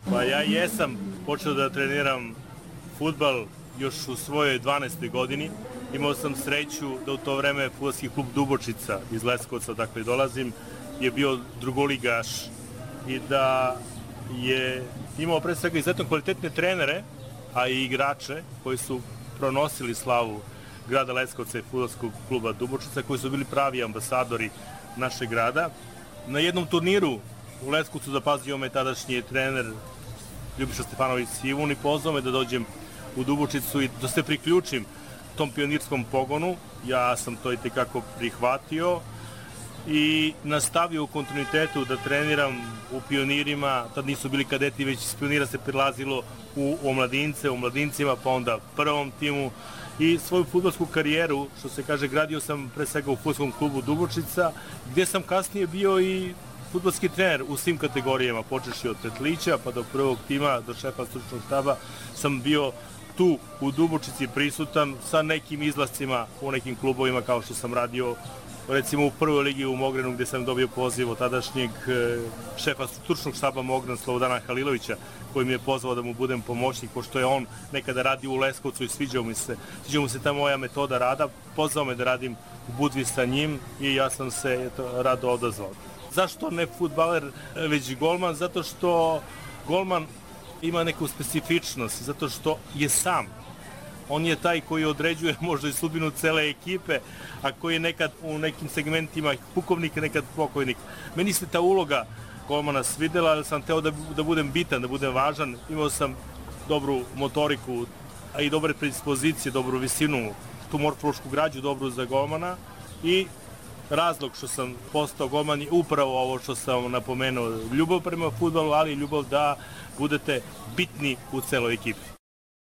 Pa ja jesam počeo da treniram fudbal još u svojoj 12. godini. Imao sam sreću da u to vreme fudbalski klub Dubočica iz Leskovca, dakle dolazim, je bio drugoligaš i da je imao pre svega izuzetno kvalitetne trenere, a i igrače koji su pronosili slavu grada Leskovca i fudbalskog kluba Dubočica, koji su bili pravi ambasadori našeg grada. Na jednom turniru u Leskovcu zapazio me tadašnji trener Ljubiša Stefanović Sivun i pozvao me da dođem u Dubočicu i da se priključim tom pionirskom pogonu. Ja sam to i tekako prihvatio i nastavio u kontinuitetu da treniram u pionirima. Tad nisu bili kadeti, već iz pionira se prilazilo u omladince, u mladincima, pa onda prvom timu. I svoju fudbalsku karijeru, što se kaže, gradio sam pre svega u fudbalskom klubu Dubočica, gdje sam kasnije bio i fudbalski trener u svim kategorijama, počeši od petlića pa do prvog tima, do šefa stručnog štaba, sam bio tu u Dubočici prisutan sa nekim izlascima u nekim klubovima, kao što sam radio recimo u prvoj ligi u Mogrenu, gdje sam dobio poziv od tadašnjeg šefa stručnog štaba Mogran Slobodana Halilovića, koji mi je pozvao da mu budem pomoćnik, pošto je on nekada radio u Leskovcu i sviđao mu se ta moja metoda rada, pozvao me da radim u Budvi sa njim i ja sam se rado odazvao. Zašto ne fudbaler, već golman? Zato što golman ima neku specifičnost, zato što je sam. On je taj koji određuje možda i sudbinu cele ekipe, a koji je nekad u nekim segmentima pukovnik, nekad pokojnik. Meni se ta uloga golmana svidela, ali sam teo da budem bitan, da budem važan. Imao sam dobru motoriku, a i dobre predispozicije, dobru visinu, tu morfološku građu dobru za golmana i razlog što sam postao golman je upravo ovo što sam napomenuo, ljubav prema fudbalu, ali i ljubav da budete bitni u celoj ekipi.